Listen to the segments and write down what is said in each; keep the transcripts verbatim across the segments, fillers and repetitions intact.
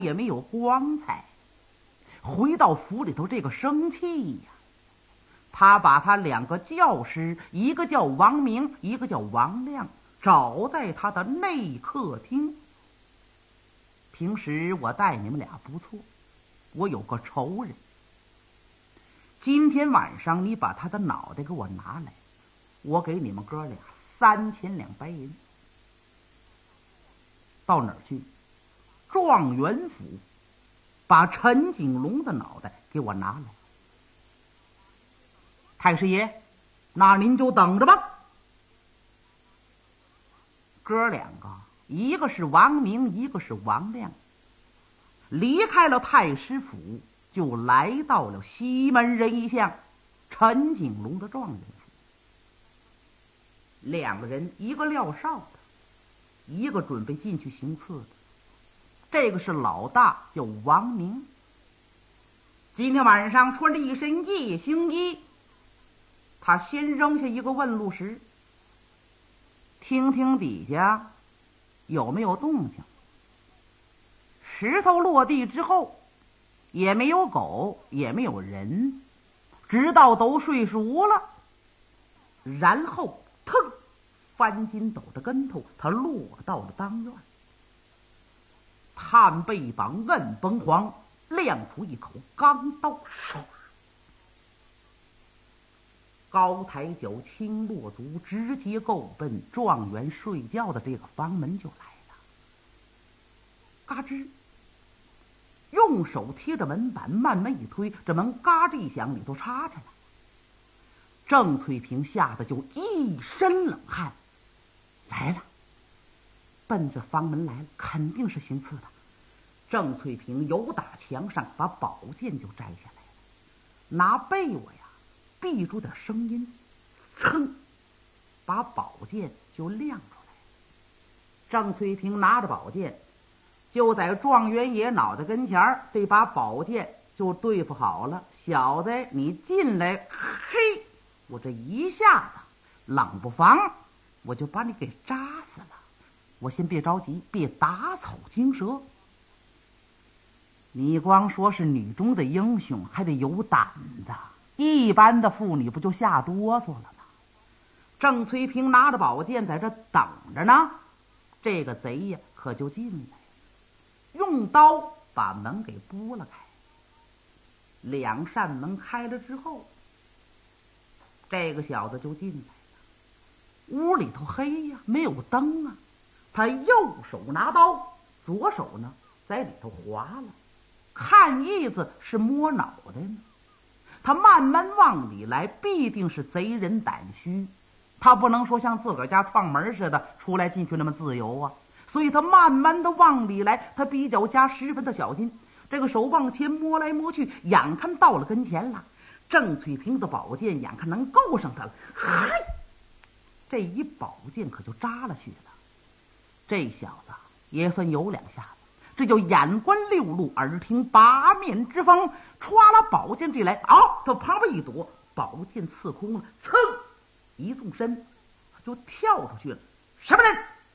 也没有光彩。回到府里头，这个生气呀，他把他两个教师，一个叫王明，一个叫王亮，找在他的内客厅。平时我待你们俩不错，我有个仇人。今天晚上你把他的脑袋给我拿来，我给你们哥俩三千两白银。到哪儿去？状元府，把陈景龙的脑袋给我拿来。太师爷，那您就等着吧。哥两个，一个是王明，一个是王亮，离开了太师府，就来到了西门人一巷陈景龙的状元府。两个人，一个撂哨的，一个准备进去行刺的。这个是老大，叫王明。今天晚上穿着一身夜行衣，他先扔下一个问路石，听听底下有没有动静。石头落地之后，也没有狗，也没有人，直到都睡熟了，然后腾，翻筋斗着跟头，他落到了当院。探背膀，摁崩簧，亮出一口钢刀，唰，高抬脚，轻落足，直接够奔状元睡觉的这个房门就来了。嘎吱，用手贴着门板，慢慢一推，这门嘎吱一响，里头插着了。郑翠萍吓得就一身冷汗，来了，奔着房门来了，肯定是行刺的。郑翠萍由打墙上把宝剑就摘下来了，拿被窝呀闭住点声音，噌，把宝剑就亮出来。郑翠萍拿着宝剑，就在状元爷脑袋跟前儿，这把宝剑就对付好了。小子，你进来，嘿，我这一下子冷不防我就把你给扎死了。我先别着急，别打草惊蛇。你光说是女中的英雄，还得有胆子，一般的妇女不就吓哆嗦了吗？郑翠萍拿着宝剑在这等着呢，这个贼呀可就进来，用刀把门给拨了开。两扇门开了之后，这个小子就进来了。屋里头黑呀，没有灯啊。他右手拿刀，左手呢在里头划了，看意思是摸脑袋呢。他慢慢往里来，必定是贼人胆虚，他不能说像自个儿家撞门似的出来进去那么自由啊。所以他慢慢的往里来，他比较加十分的小心。这个手往前摸来摸去，眼看到了跟前了，郑翠萍的宝剑眼看能够上他了，嗨，这一宝剑可就扎了去了。这小子也算有两下子，这叫眼观六路，耳听八面之风。歘了宝剑这来，嗷，他旁边一躲，宝剑刺空了，噌，一纵身就跳出去了。什么人？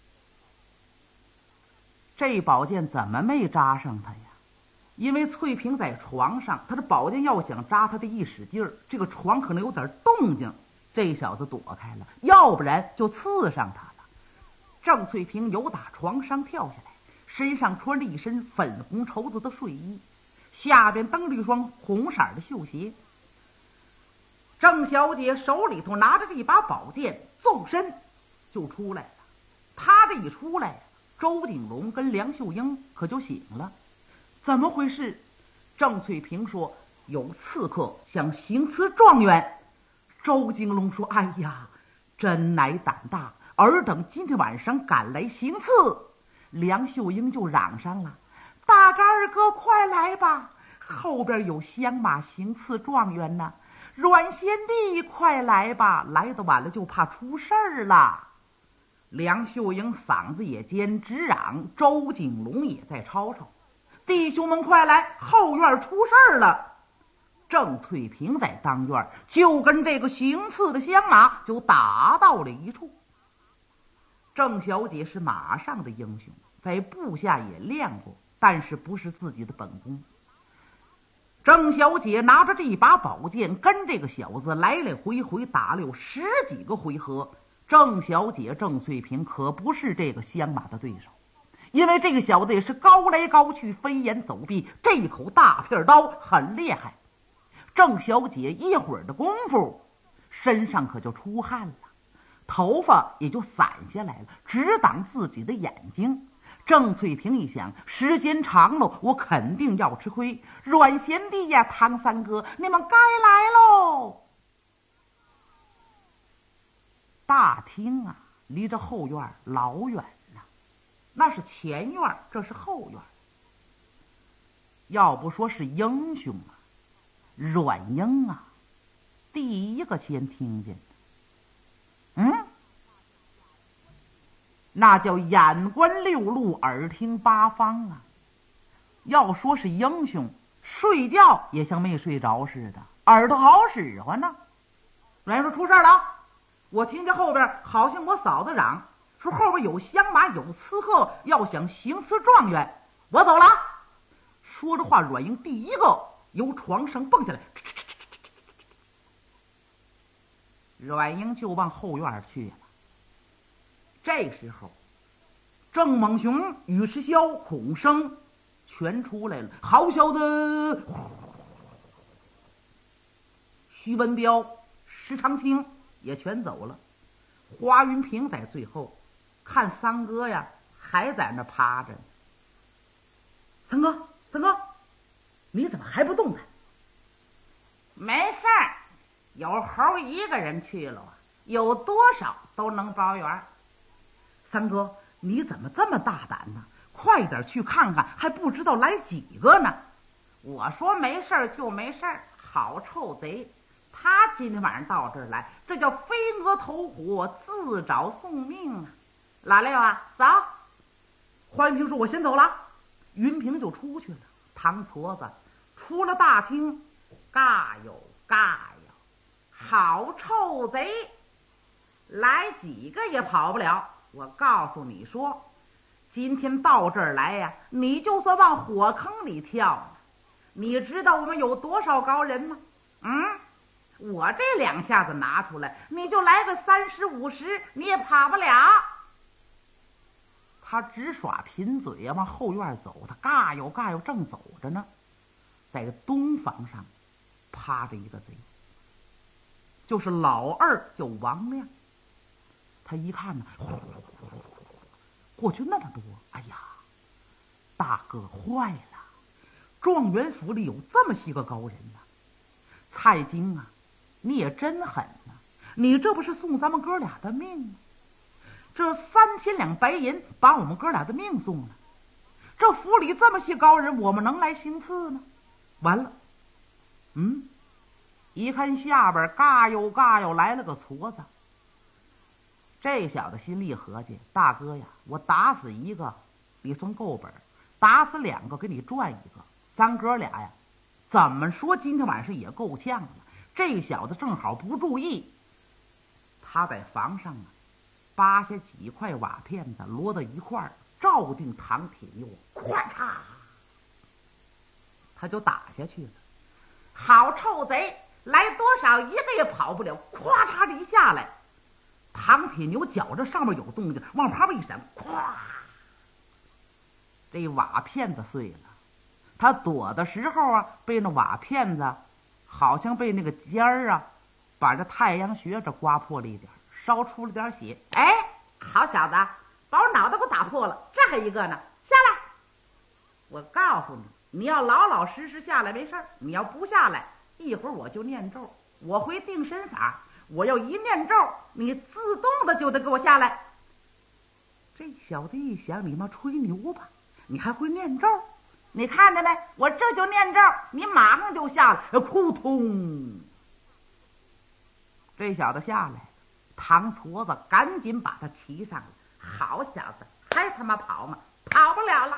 这宝剑怎么没扎上他呀？因为翠萍在床上，他的宝剑要想扎他的一使劲儿，这个床可能有点动静，这小子躲开了，要不然就刺上他了。郑翠萍由打床上跳下来，身上穿着一身粉红绸子的睡衣，下边蹬着一双红色的绣鞋。郑小姐手里头拿着这把宝剑，纵身就出来了。她这一出来，周景龙跟梁秀英可就醒了。怎么回事？郑翠萍说有刺客想行刺状元。周景龙说，哎呀，真乃胆大，尔等今天晚上赶来行刺。梁秀英就嚷上了，大干二哥快来吧，后边有香马行刺状元呢。阮贤弟快来吧，来得晚了就怕出事儿了。梁秀英嗓子也尖，直嚷，周景龙也在吵吵，弟兄们快来，后院出事儿了。郑翠萍在当院就跟这个行刺的香马就打到了一处。郑小姐是马上的英雄，在部下也练过， 但是不是自己的本功。郑小姐拿着这把宝剑，跟这个小子来来回回打了有十几个回合。郑小姐郑翠萍可不是这个香马的对手，因为这个小子也是高来高去，飞檐走壁，这口大片刀很厉害。郑小姐一会儿的功夫，身上可就出汗了，头发也就散下来了，直挡自己的眼睛。郑翠萍一想，时间长了，我肯定要吃亏。阮贤弟呀，唐三哥，你们该来喽！大厅啊，离着后院老远了，那是前院，这是后院。要不说是英雄啊，阮英啊，第一个先听见的。嗯。那叫眼观六路，耳听八方啊！要说是英雄，睡觉也像没睡着似的，耳朵好使唤呢。阮英说：“出事了！我听见后边好像我嫂子嚷，说后边有香马，有刺客，要想行刺状元。我走了。”说着话，阮英第一个由床上蹦下来，阮英就往后院去了。这时候，郑猛雄、宇世霄、孔生全出来了。好小子！徐文彪、石长青也全走了。花云平在最后，看三哥呀还在那趴着呢。三哥，三哥，你怎么还不动弹？没事儿，有猴一个人去了，有多少都能包圆。三哥，你怎么这么大胆呢？快点去看看，还不知道来几个呢。我说没事儿就没事儿，好臭贼！他今天晚上到这儿来，这叫飞蛾投火，自找送命啊！老六啊，走！花云平说：“我先走了。”云平就出去了。唐矬子出了大厅，嘎哟嘎哟，好臭贼！来几个也跑不了。我告诉你说，今天到这儿来呀，你就算往火坑里跳呢。你知道我们有多少高人吗？嗯，我这两下子拿出来，你就来个三十五十，你也跑不了。他直耍贫嘴呀，往后院走。他嘎悠嘎悠，正走着呢，在东房上趴着一个贼，就是老二，叫王亮。他一看呢，过去那么多，哎呀，大哥坏了！状元府里有这么些个高人呢。蔡京啊，你也真狠呐！你这不是送咱们哥俩的命吗？这三千两白银把我们哥俩的命送了。这府里这么些高人，我们能来行刺吗？完了，嗯，一看下边嘎悠嘎悠来了个矬子。这小子心里合计，大哥呀，我打死一个你算够本，打死两个给你赚一个，咱哥俩呀怎么说今天晚上也够呛了。这小子正好不注意，他在房上啊扒下几块瓦片子摞到一块儿，照定唐铁牛，咵嚓他就打下去了。好臭贼，来多少一个也跑不了，咵嚓这一下来，唐铁牛觉着上面有动静，往旁边一闪，咵，这瓦片子碎了。他躲的时候啊，被那瓦片子好像被那个尖儿啊把这太阳穴这刮破了一点，烧出了点血。哎，好小子，把我脑袋给我打破了，这还一个呢，下来！我告诉你，你要老老实实下来没事儿，你要不下来，一会儿我就念咒，我会定身法，我要一念咒，你自动的就得给我下来。这小子一想，你妈吹牛吧，你还会念咒？你看见没？我这就念咒，你马上就下来。扑通，这小子下来，唐矬子赶紧把他骑上来。好小子，还他妈跑吗？跑不了了。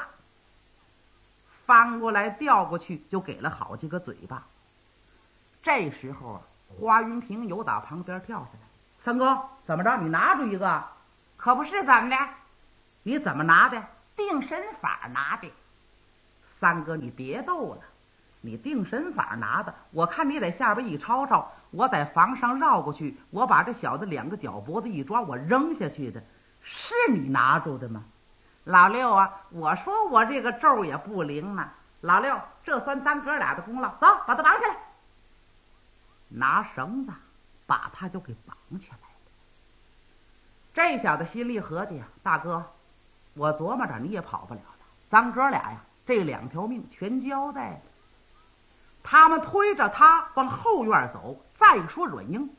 翻过来调过去，就给了好几个嘴巴。这时候啊，花云平又打旁边跳下来。三哥，怎么着？你拿住一个？可不是，怎么的？你怎么拿的？定身法拿的。 三哥，你别逗了，你定神法拿的，我看你在下边一吵吵，我在房上绕过去，我把这小子两个脚脖子一抓，我扔下去的，是你拿住的吗？老六啊，我说我这个咒也不灵呢。老六，这算咱哥俩的功劳，走，把他绑起来。拿绳子把他就给绑起来了。这小子心里合计啊，大哥，我琢磨着你也跑不了了，咱哥俩呀，这两条命全交代了。他们推着他往后院走。再说阮英，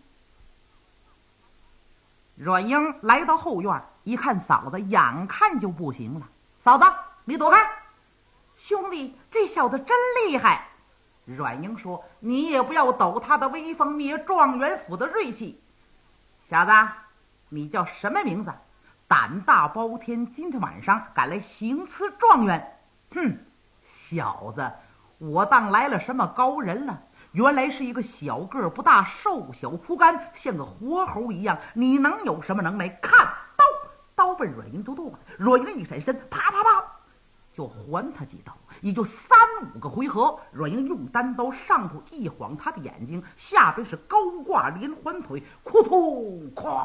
阮英来到后院，一看嫂子，眼看就不行了。嫂子，你躲开！兄弟，这小子真厉害。阮英说：“你也不要抖他的威风，灭状元府的锐气。小子，你叫什么名字？胆大包天，今天晚上敢来行刺状元？哼，小子，我当来了什么高人了？原来是一个小个不大、瘦小枯干，像个活猴一样。你能有什么能耐？看刀！刀奔阮英就剁了。阮英一闪身，啪啪啪，就还他几刀。也就三五个回合，阮英用单刀上头一晃他的眼睛，下边是高挂连环腿，扑通咵，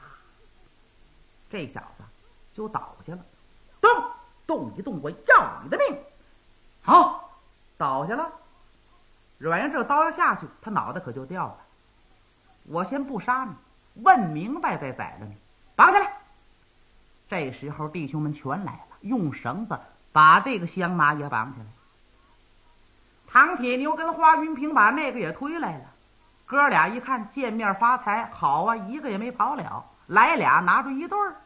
这小子就倒下了。动动一动，我要你的命！好，倒下了。阮英这刀要下去，他脑袋可就掉了。我先不杀你，问明白再宰了你，绑起来。这时候弟兄们全来了，用绳子把这个香马也绑起来。唐铁牛跟花云平把那个也推来了。哥俩一看见面发财，好啊，一个也没跑了，来俩拿出一对儿。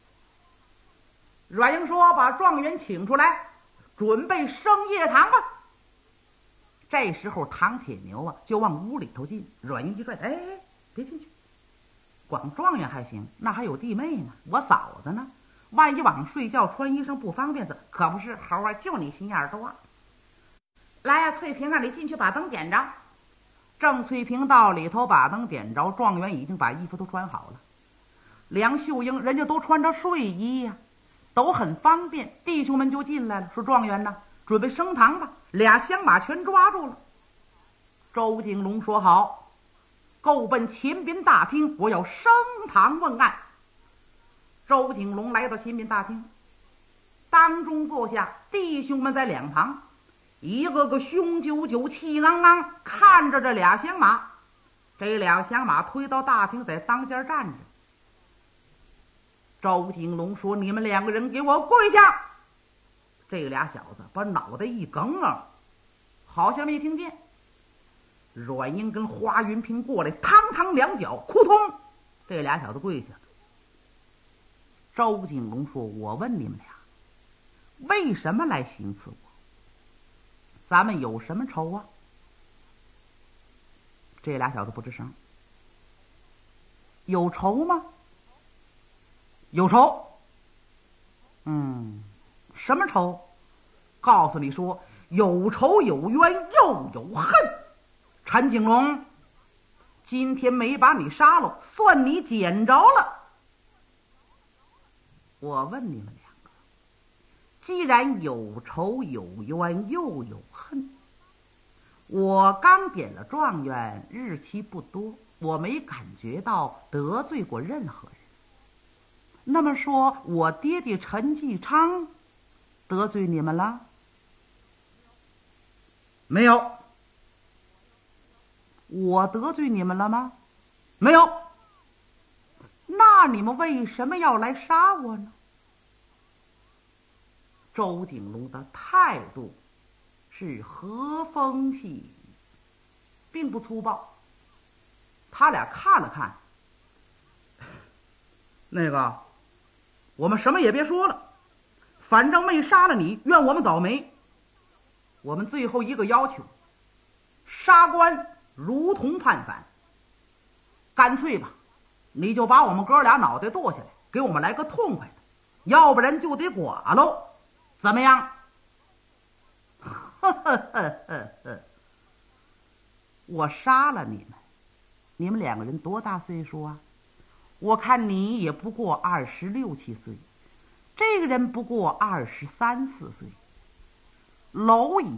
阮英说：“把状元请出来，准备升夜堂吧。”这时候唐铁牛啊就往屋里头进。阮英一拽：“哎，别进去，光状元还行，那还有弟妹呢，我嫂子呢，万一晚上睡觉穿衣裳不方便的，可不是猴啊，就你心眼多。来呀，翠萍啊，你进去把灯点着。”郑翠萍到里头把灯点着，状元已经把衣服都穿好了。梁秀英人家都穿着睡衣呀、啊，都很方便。弟兄们就进来了，说：“状元呢，准备升堂吧。”俩香马全抓住了。周景龙说：“好，够奔前边大厅，我要升堂问案。”周景龙来到前边大厅，当中坐下，弟兄们在两旁，一个个雄赳赳气昂昂看着这俩香马。这俩香马推到大厅，在当间站着。周景龙说：“你们两个人给我跪下！”这俩小子把脑袋一梗啊，好像没听见。阮英跟花云平过来，堂堂两脚，扑通，这俩小子跪下了。周景龙说：“我问你们俩，为什么来行刺我？咱们有什么仇啊？”这俩小子不吱声。有仇吗？有仇。嗯，什么仇？告诉你说，有仇有冤又有恨。陈景龙，今天没把你杀了，算你捡着了。我问你们两个，既然有仇有冤又有恨，我刚点了状元，日期不多，我没感觉到得罪过任何人。那么说我爹爹陈继昌得罪你们了？没有。我得罪你们了吗？没有。那你们为什么要来杀我呢？周鼎龙的态度是和风细雨，并不粗暴。他俩看了看，那个我们什么也别说了，反正没杀了你，愿我们倒霉。我们最后一个要求，杀官如同判反，干脆吧，你就把我们哥俩脑袋剁下来，给我们来个痛快的，要不然就得剐喽，怎么样？我杀了你们，你们两个人多大岁数啊？我看你也不过二十六七岁，这个人不过二十三四岁。 蝼蚁